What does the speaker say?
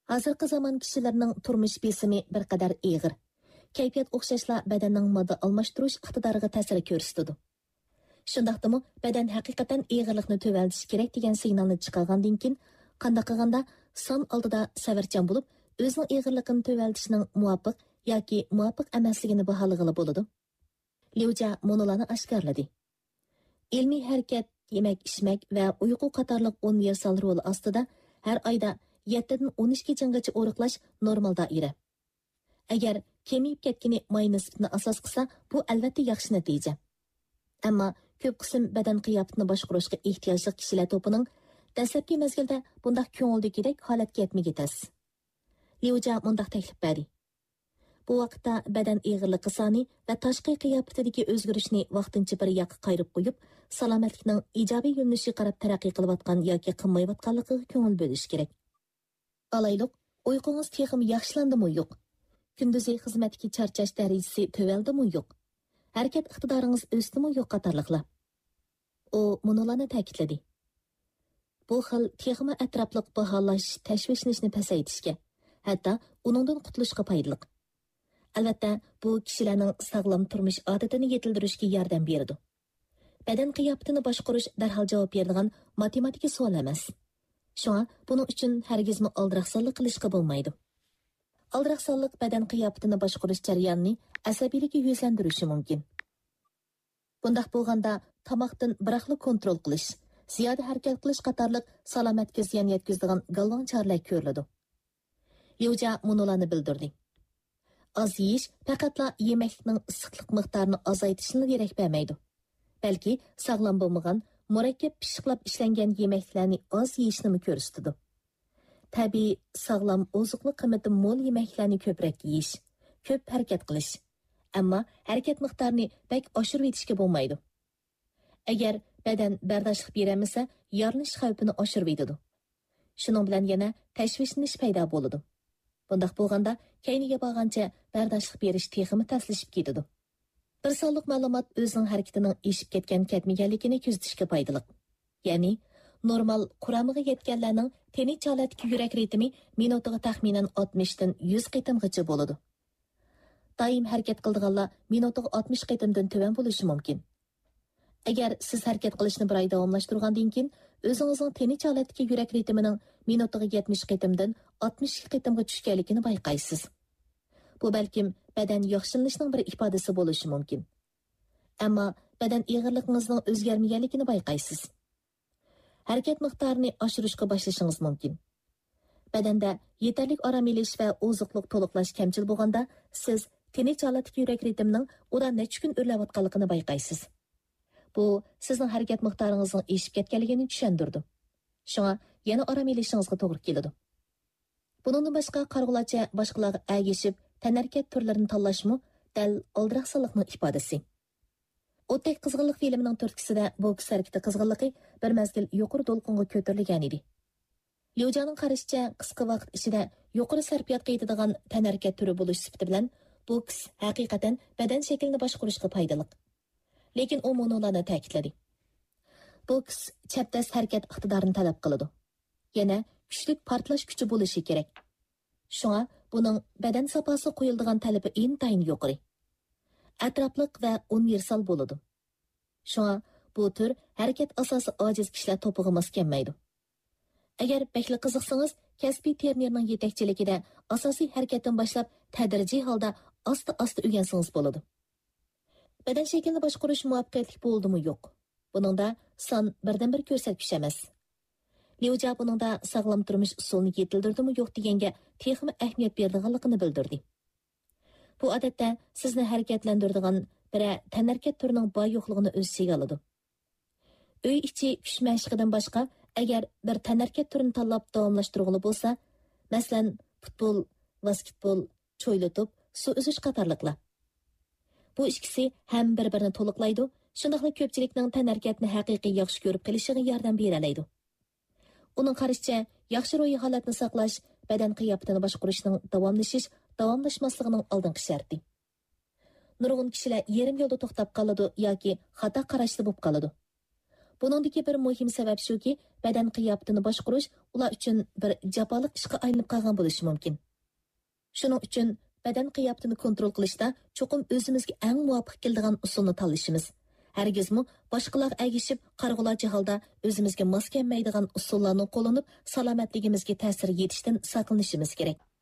Hozirgi zamon kişilərinin turmuş besimi bir qadar ağır. Kayfiyat o'xshashla badanning modda almashtirish iqtidoriga ta'sir ko'rsatadi. Shundaqdimi, badan haqiqatan og'irlikni to'valtish kerak degan signalni chiqargandan keyin qanday qilganda son oldida savarchan bo'lib, o'zining og'irligini to'valtishning muvofiq yoki muvofiq emasligini baholag'ili bo'ladi. Liuja monolarni oshkorladi. Ilmiy harakat, yemak, ichmak va uyqu qatorliq universal rol ostida har oyda 7 dan 12 kungacha o'riqlash normal doira. Agar kemayib ketgani may nisbatini asos qilsa, bu albatta yaxshi natija. Ammo ko'p qism badan qiyofatini boshqarishga ehtiyojli kishilar to'pining dastlabki mezgilda bundaq ko'ngildagidek holatga yetmay ketasiz. Liuja mundaq taklif berdi. Bu vaqtda badan og'irligi soni va tashqi qiyofatidagi o'zgarishni vaqtincha bir yoqqa qayirib qo'yib, salomatlikning ijobiy yo'nalishiga qarab taraqqiy qilayotgan yoki qilmayotganligiga ko'ngil bo'lish kerak. Alayliq, uyqungiz texim yaxshilandimi yo'q? Kunduzi xizmatga charchash darajasi tövaldimi yo'q? Harakat iqtidoringiz o'sdimi yo'q qatorliqlar. U munolarni ta'kidladi. Bu xil texim atrofliq baholash tashvishlanishni pasaytishga, hatto uningdan qutulishga foydali. Albatta, bu kishilarning sog'lom turmush odatini yetildirishga yordam beradi. Badan qiyofatini boshqarish darhol javob beradigan matematik savol emas. Shunga buning uchun hargizmi aldiraqsonlik qilishga bo'lmaydi. Aldiraqsonlik badan qiyofatini boshqarish jarayonini asabiylikka yuzlandirishi mumkin. Bundaq bo'lganda tomoqdan biroqli kontrol qilish, ziyoda harakat qilish qatorliq salomatga ziyon yetkazadigan galvon choralar ko'riladi. Liuja munolarni bildirdi. Az yeyish faqatla yemeklikning issiqlik miqdorini azaytishini derak bermaydi. Balki sog'lom bo'lmagan, murakkab pishiqlab ishlangan yemeklarni az yeyishni ko'rsatadi. Tabiiy, sog'lom, oziqlik qimmati mo'l yemeklarni ko'proq yeyish, ko'p harakat qilish. Ammo harakat miqdorini bak oshirib etishga bo'lmaydi. Agar badan bardoshlik bermasa, yorilish xavfini oshirib etadi. Shuning bilan yana tashvishlanish paydo bo'ladi. Bundaq bo'lganda, keyniga borgancha bardoshlik berish teximi taslashib ketadi. Bir sonliq ma'lumot o'zining harakatining eshib ketmaganligini kuzatishga foydali. Ya'ni, normal quramiga yetganlarning tinch holatdagi yurak ritmi minutiga taxminan 60 dan 100 qitimgacha bo'ladi. Doim harakat qilganlar minutiga 60 qitimdan tuvan bo'lishi mumkin. Agar siz harakat qilishni bir oy davomlashtirgandan keyin o'zingizning tinch holatdagi yurak ritmining minutiga 70 qitimdan 62 qitimga tushganligini bayqaysiz. Bu balkim badan yaxshilanishning bir ifodasi bo'lishi mumkin. Ammo badan og'irligingizning o'zgarmaganligini bayqaysiz. Harakat miqdorini oshirishga boshlashingiz mumkin. Badanda yetarli orom olish va oziqlik to'liqlash kamchil bo'lganda, siz tinch holatdagi yurak ritmining udan necha kun o'rlayotganligini bayqaysiz. Bu sizning harakat miqdoringizning eshib ketganligini tushundirdi. Shunga yana orom olishingizga to'g'ri keladi. Bundan boshqa qarg'ulacha boshqalarga agishib, tanarkat turlarini tanlashmi dal aldiraqsonlikning ifodasi. O'tdek qizg'inlik filmining turtkisida boks harakati qizg'inligi bir mezgil yuqori to'lqinga ko'tarilgan edi. Liujaning qarashicha, qisqa vaqt ichida yuqori sarfiyotga yetadigan tanarkat turi bo'lish sifati bilan boks haqiqatan badan shaklini boshqarishga foydali. Lekin u monolarni ta'kidladi. Boks chapdas harakat iqtidorini talab qiladi. Yana kuchli portlash kuchi bo'lishi kerak. Shunga buning badan saposi qo'yiladigan talabi intayin yuqori. Atrofliq va universal bo'ladi. Shunga bu tur harakat asosi ojiz kishilar to'pig'i mos kelmaydi. Agar bekli qiziqsangiz, kasbiy trenerning yetakchiligida asosiy harakatdan boshlab tadrijiy holda asta-asta o'rgansangiz bo'ladi. Badan shaklini boshqarish muvaffaqiyatli bo'ldimi yo'q? Buningda son birdan bir ko'rsatkich emas. Liuja buningda sog'lom turmush usulini yetildirdimi yo'q deganga texmi ahamiyat berganligini bildirdi. Bu odatda sizni harakatlantiradigan bir tanarkat turining boy yo'qligini o'z ichiga oladi. Uy ichi kuch mashqidan boshqa agar bir tanarkat turini tanlab davomlashtirg'ili bo'lsa, masalan, futbol, basketbol, cho'yli to'p, suv uzish qatorliqlar. Bu ikkisi ham bir-birini to'liqlaydi, shundaqla ko'pchilikning tanarkatni haqiqiy yaxshi ko'rib qilishiga yordam beralaydi. Uning qarashicha, yaxshi ro'yi holatni saqlash, badan qiyofatini boshqarishning davomlashmasligining oldingi sharti. Nurg'un kishilar yarim yo'lda to'xtab qoladi yoki xato qarashli bo'lib qoladi. Buningdagi bir muhim sabab shuki, badan qiyofatini boshqarish ular uchun bir jafoliq ishga aylanib qolgan bo'lishi mumkin. Shuning uchun badan qiyofatini kontrol qilishda cho'qim o'zimizga eng muvofiq keladigan usulni tanlashimiz. Hargizmi boshqalarga agishib, qarg'ularcha holda o'zimizga mos kelmaydigan usullarni qo'llanib, salomatligimizga ta'sir yetishdan saqlanishimiz kerak.